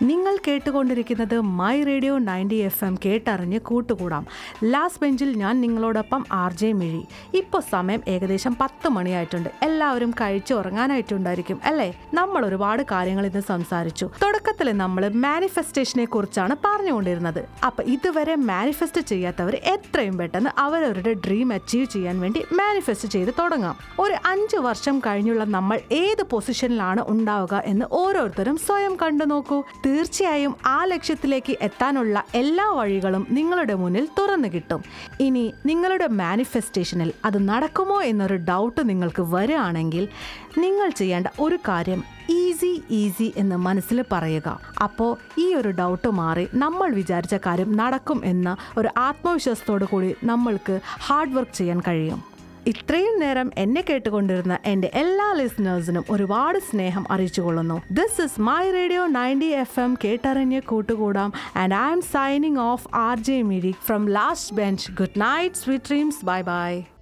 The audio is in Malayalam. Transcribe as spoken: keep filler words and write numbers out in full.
നിങ്ങൾ കേട്ടുകൊണ്ടിരിക്കുന്നത് my radio ninety F M, കേട്ടറിഞ്ഞ് കൂട്ടുകൂടാം. ലാസ്റ്റ് ബെഞ്ചിൽ ഞാൻ നിങ്ങളോടൊപ്പം ആർ ജെ മിഴി. ഇപ്പോൾ സമയം ഏകദേശം പത്ത് മണിയായിട്ടുണ്ട്. എല്ലാവരും കഴിച്ച് ഉറങ്ങാനായിട്ടുണ്ടായിരിക്കും അല്ലേ? നമ്മൾ ഒരുപാട് കാര്യങ്ങൾ ഇന്ന് സംസാരിച്ചു. തുടക്കത്തിൽ നമ്മൾ മാനിഫെസ്റ്റേഷനെ കുറിച്ചാണ് പറഞ്ഞുകൊണ്ടിരുന്നത്. അപ്പം ഇതുവരെ മാനിഫെസ്റ്റ് ചെയ്യാത്തവർ എത്രയും പെട്ടെന്ന് അവരവരുടെ ഡ്രീം അച്ചീവ് ചെയ്യാൻ വേണ്ടി മാനിഫെസ്റ്റ് ചെയ്ത് തുടങ്ങാം. ഒരു അഞ്ച് വർഷം കഴിഞ്ഞുള്ള നമ്മൾ ഏത് പൊസിഷനിലാണ് ഉണ്ടാവുക എന്ന് ഓരോരുത്തരും സ്വയം കണ്ടു നോക്കൂ. തീർച്ചയായും ആ ലക്ഷ്യത്തിലേക്ക് എത്താനുള്ള എല്ലാ വഴികളും നിങ്ങളുടെ മുന്നിൽ തുറന്നു കിട്ടും. ഇനി നിങ്ങളുടെ മാനിഫെസ്റ്റേഷനിൽ അത് നടക്കുമോ എന്നൊരു ഡൗട്ട് നിങ്ങൾക്ക് വരികയാണെങ്കിൽ നിങ്ങൾ ചെയ്യേണ്ട ഒരു കാര്യം ഈസി ഈസി എന്ന് മനസ്സിൽ പറയുക. അപ്പോൾ ഈ ഒരു ഡൗട്ട് മാറി നമ്മൾ വിചാരിച്ച കാര്യം നടക്കും എന്ന ഒരു ആത്മവിശ്വാസത്തോടു കൂടി നമ്മൾക്ക് ഹാർഡ് വർക്ക് ചെയ്യാൻ കഴിയും. ഇത്രയും നേരം എന്നെ കേട്ടുകൊണ്ടിരുന്ന എൻ്റെ എല്ലാ ലിസണേഴ്സിനും ഒരുപാട് സ്നേഹം അറിയിച്ചുകൊള്ളുന്നു. This is my radio ninety F M, കേട്ടറിഞ്ഞ് കൂട്ടുകൂടാം. And I M signing off R J Mizhi from last bench. Good night, sweet dreams, bye bye.